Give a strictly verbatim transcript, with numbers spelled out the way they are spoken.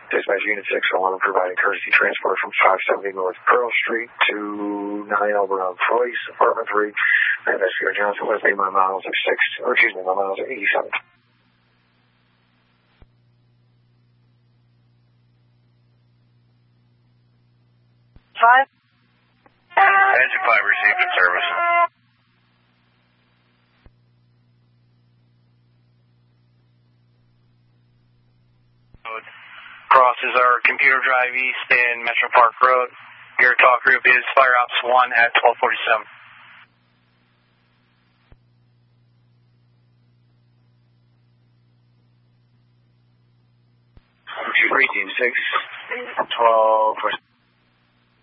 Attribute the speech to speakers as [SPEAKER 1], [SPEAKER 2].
[SPEAKER 1] Dispatch Unit six oh one providing courtesy transport from five seventy North Pearl Street to nine Oberon Place, Apartment three. Investigator Johnson with me, my miles are six, or excuse me, my miles are eighty-seven.
[SPEAKER 2] Five.
[SPEAKER 3] Engine five received in service.
[SPEAKER 4] Crosses our Computer Drive East and Metro Park Road. Your talk group is Fire Ops one at twelve forty-seven.
[SPEAKER 1] Team six, twelve forty-seven.